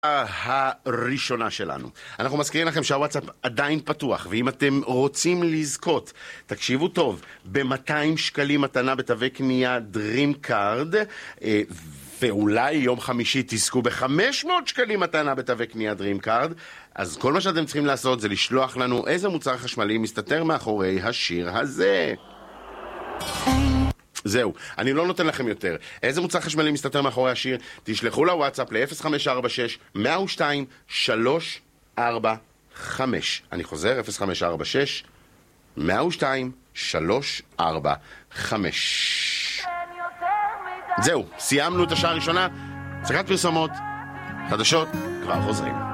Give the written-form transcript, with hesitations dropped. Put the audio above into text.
הראשונה שלנו. אנחנו מזכירים לכם שהוואטסאפ עדיין פתוח, ואם אתם רוצים לזכות, תקשיבו טוב, ב-200 שקלים מתנה בתווי קנייה Dream Card, ואולי יום חמישי תזכו ב-500 שקלים מתנה בתווי קנייה Dream Card, אז כל מה שאתם צריכים לעשות זה לשלוח לנו איזה מוצר חשמלי מסתתר מאחורי השיר הזה. זהו, אני לא נותן לכם יותר. איזה מוצר חשמלי מסתתר מאחורי השיר? תשלחו לוואטסאפ ל-0546-102-345. אני חוזר, 0546-102-345. זהו, סיימנו את השעה הראשונה. הפסקת פרסומות, חדשות, כבר חוזרים.